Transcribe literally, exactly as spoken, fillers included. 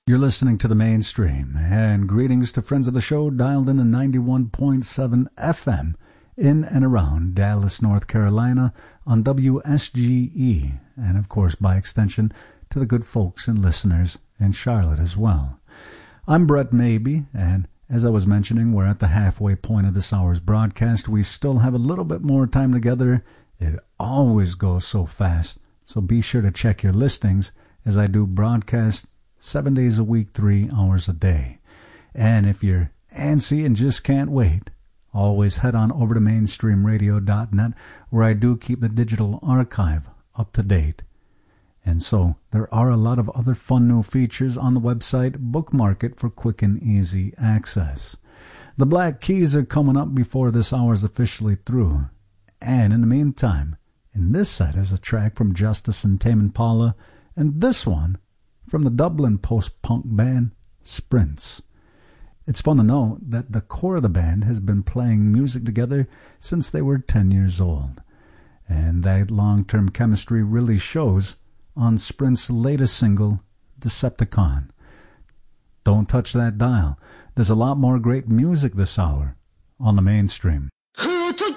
You're listening to the Mainstream, and greetings to friends of the show dialed in at ninety-one point seven F M in and around Dallas, North Carolina on W S G E, and of course by extension to the good folks and listeners in Charlotte as well. I'm Brett Maybe, and as I was mentioning, we're at the halfway point of this hour's broadcast. We still have a little bit more time together. It always goes so fast, so be sure to check your listings as I do broadcast seven days a week, three hours a day. And if you're antsy and just can't wait, always head on over to mainstream radio dot net, where I do keep the digital archive up to date. And so there are a lot of other fun new features on the website. Bookmark it for quick and easy access. The Black Keys are coming up before this hour's officially through. And in the meantime, in this set is a track from Justice and Tame Impala, and this one from the Dublin post-punk band Sprints. It's fun to know that the core of the band has been playing music together since they were ten years old. And that long-term chemistry really shows on Sprint's latest single, Decepticon. Don't touch that dial. There's a lot more great music this hour on the Mainstream.